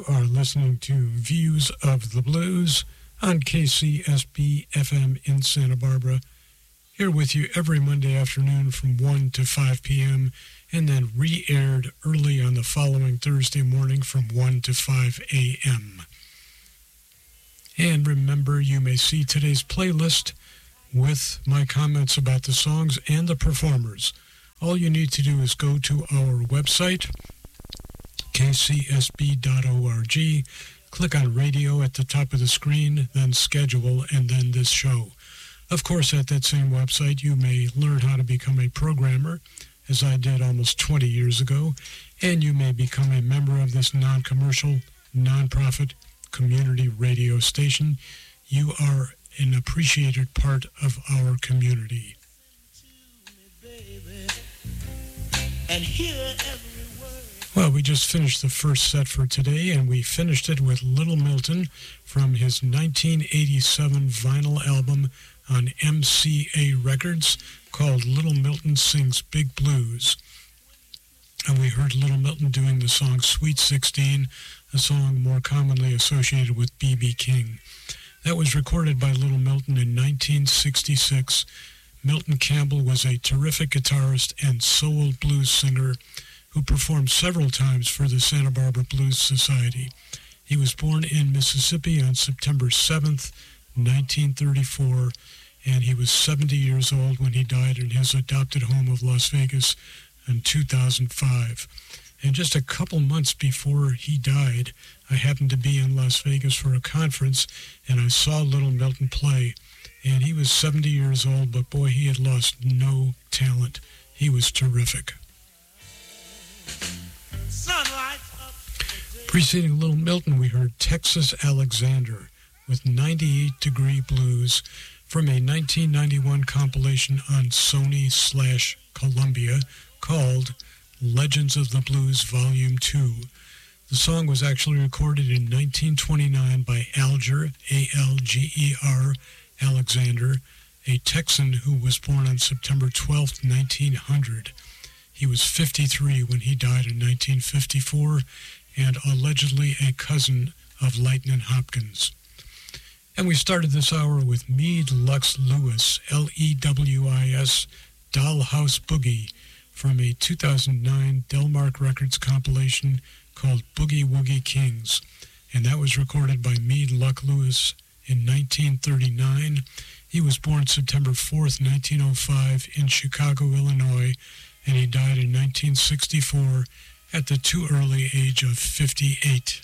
You are listening to Views of the Blues on KCSB FM in Santa Barbara. Here with you every Monday afternoon from 1 to 5 p.m. and then re-aired early on the following Thursday morning from 1 to 5 a.m. And remember, you may see today's playlist with my comments about the songs and the performers. All you need to do is go to our website, kcsb.org, click on radio at the top of the screen, then schedule, and then this show. Of course, at that same website, you may learn how to become a programmer, as I did almost 20 years ago, and you may become a member of this non-commercial, non-profit community radio station. You are an appreciated part of our community. Well, we just finished the first set for today, and we finished it with Little Milton from his 1987 vinyl album on MCA Records called Little Milton Sings Big Blues. And we heard Little Milton doing the song Sweet 16, a song more commonly associated with B.B. King. That was recorded by Little Milton in 1966. Milton Campbell was a terrific guitarist and soul blues singer who performed several times for the Santa Barbara Blues Society. He was born in Mississippi on September 7th, 1934, and he was 70 years old when he died in his adopted home of Las Vegas in 2005. And just a couple months before he died, I happened to be in Las Vegas for a conference, and I saw Little Milton play. And he was 70 years old, but boy, he had lost no talent. He was terrific. Preceding Little Milton, we heard Texas Alexander with 98 Degree Blues from a 1991 compilation on Sony/Columbia called Legends of the Blues Volume 2. The song was actually recorded in 1929 by Alger, A-L-G-E-R, Alexander, a Texan who was born on September 12, 1900. He was 53 when he died in 1954, and allegedly a cousin of Lightnin' Hopkins. And we started this hour with Meade Lux Lewis, L-E-W-I-S, Dollhouse Boogie, from a 2009 Delmark Records compilation called Boogie Woogie Kings. And that was recorded by Meade Lux Lewis in 1939. He was born September 4th, 1905 in Chicago, Illinois, and he died in 1964 at the too early age of 58.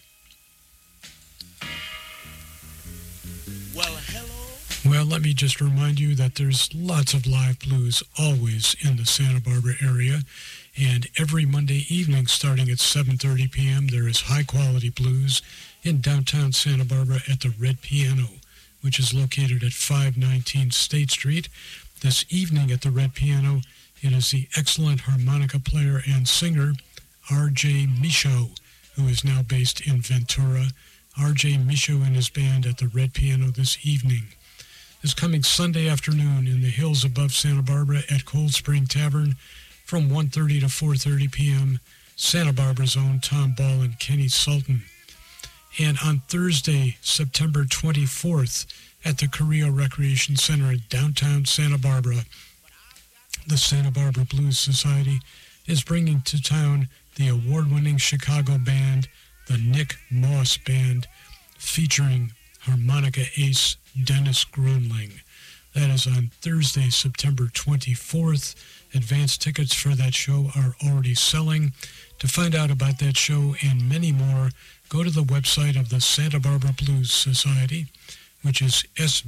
Well, let me just remind you that there's lots of live blues always in the Santa Barbara area, and every Monday evening starting at 7:30 p.m. there is high-quality blues in downtown Santa Barbara at the Red Piano, which is located at 519 State Street. This evening at the Red Piano, it is the excellent harmonica player and singer R.J. Michaud, who is now based in Ventura. R.J. Michaud and his band at the Red Piano this evening. This coming Sunday afternoon in the hills above Santa Barbara at Cold Spring Tavern from 1:30 to 4:30 p.m., Santa Barbara's own Tom Ball and Kenny Sultan. And on Thursday, September 24th, at the Carrillo Recreation Center in downtown Santa Barbara, the Santa Barbara Blues Society is bringing to town the award-winning Chicago band, the Nick Moss Band, featuring harmonica ace Dennis Grunling. That is on Thursday, September 24th. Advance tickets for that show are already selling. To find out about that show and many more, go to the website of the Santa Barbara Blues Society, which is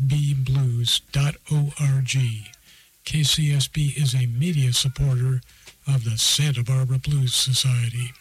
sbblues.org. KCSB is a media supporter of the Santa Barbara Blues Society.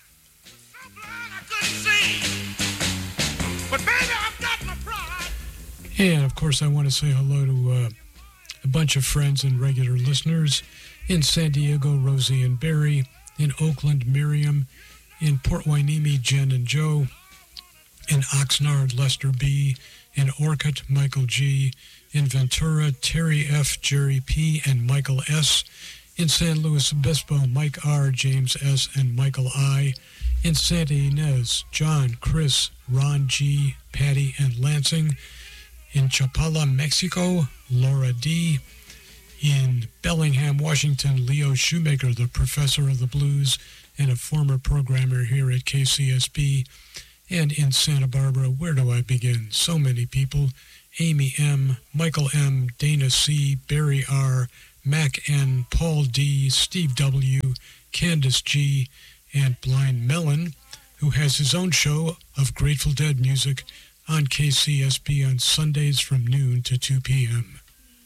And, of course, I want to say hello to a bunch of friends and regular listeners in San Diego, Rosie and Barry, in Oakland, Miriam, in Port Hueneme, Jen and Joe, in Oxnard, Lester B., in Orcutt, Michael G., in Ventura, Terry F., Jerry P., and Michael S., in San Luis Obispo, Mike R., James S., and Michael I., In Santa Ynez, John, Chris, Ron G., Patty, and Lansing. In Chapala, Mexico, Laura D. In Bellingham, Washington, Leo Shoemaker, the professor of the blues and a former programmer here at KCSB. And in Santa Barbara, where do I begin? So many people. Amy M., Michael M., Dana C., Barry R., Mac N., Paul D., Steve W., Candace G., and Blind Melon, who has his own show of Grateful Dead music on KCSB on Sundays from noon to 2 p.m.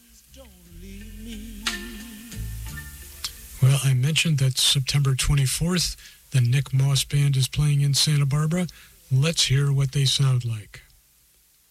Well, I mentioned that September 24th, the Nick Moss Band is playing in Santa Barbara. Let's hear what they sound like.